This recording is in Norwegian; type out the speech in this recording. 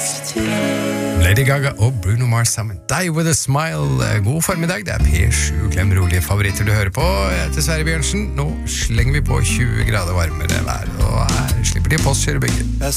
Lady Gaga og Bruno Mars sammen. Die with a smile. God formiddag, det P7 Klem rolige favoritter du hører på. Jeg heter Sverre Bjørnsen. Nå slenger vi på 20 grader varmere vær, og her slipper de på oss kjøre bygge. Jeg